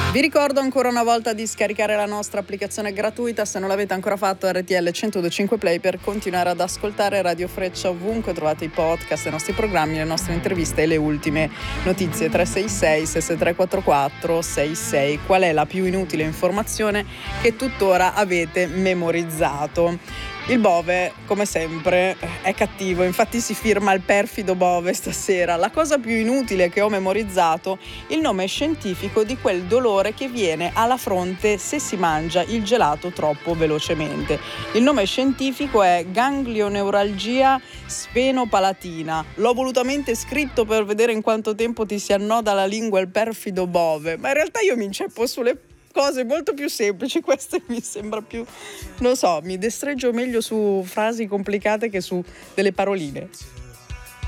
Vi ricordo ancora una volta di scaricare la nostra applicazione gratuita, se non l'avete ancora fatto, RTL 102.5 Play, per continuare ad ascoltare Radio Freccia ovunque trovate i podcast, i nostri programmi, le nostre interviste e le ultime notizie. 366 6344 66. Qual è la più inutile informazione che tuttora avete memorizzato? Il Bove, come sempre, è cattivo, infatti si firma il perfido Bove stasera. La cosa più inutile che ho memorizzato: il nome scientifico di quel dolore che viene alla fronte se si mangia il gelato troppo velocemente. Il nome scientifico è ganglioneuralgia sfenopalatina. L'ho volutamente scritto per vedere in quanto tempo ti si annoda la lingua il perfido Bove, ma in realtà io mi inceppo sulle cose molto più semplici. Questo mi sembra più, non so, mi destreggio meglio su frasi complicate che su delle paroline.